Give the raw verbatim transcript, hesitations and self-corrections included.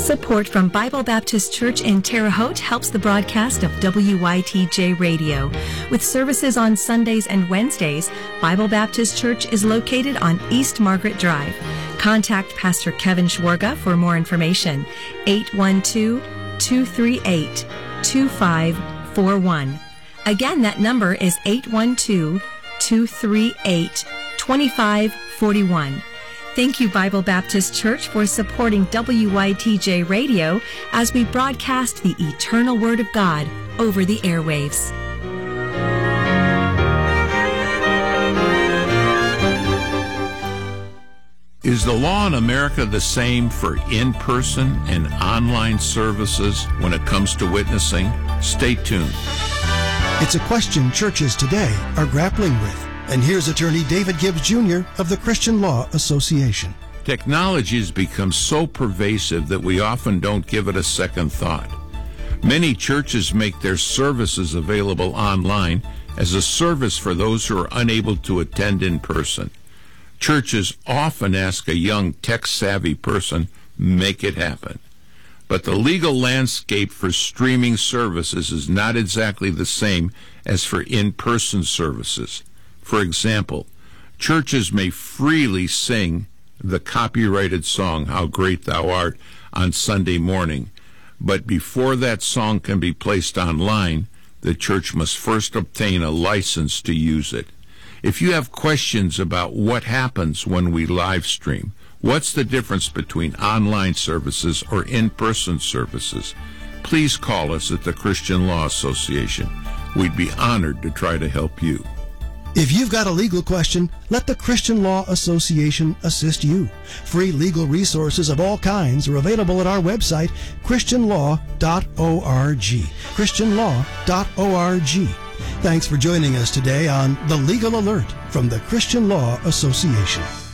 Support from Bible Baptist Church in Terre Haute helps the broadcast of W Y T J Radio. With services on Sundays and Wednesdays, Bible Baptist Church is located on East Margaret Drive. Contact Pastor Kevin Schwarga for more information. eight one two, two three eight, two five four one. Again, that number is eight one two, two three eight, two five four one. Thank you, Bible Baptist Church, for supporting W Y T J Radio as we broadcast the eternal Word of God over the airwaves. Is the law in America the same for in-person and online services when it comes to witnessing? Stay tuned. It's a question churches today are grappling with. And here's attorney David Gibbs Junior of the Christian Law Association. Technology has become so pervasive that we often don't give it a second thought. Many churches make their services available online as a service for those who are unable to attend in person. Churches often ask a young tech-savvy person, make it happen. But the legal landscape for streaming services is not exactly the same as for in-person services. For example, churches may freely sing the copyrighted song, How Great Thou Art, on Sunday morning, but before that song can be placed online, the church must first obtain a license to use it. If you have questions about what happens when we live stream, what's the difference between online services or in-person services, please call us at the Christian Law Association. We'd be honored to try to help you. If you've got a legal question, let the Christian Law Association assist you. Free legal resources of all kinds are available at our website, christian law dot org. christian law dot org. Thanks for joining us today on The Legal Alert from the Christian Law Association.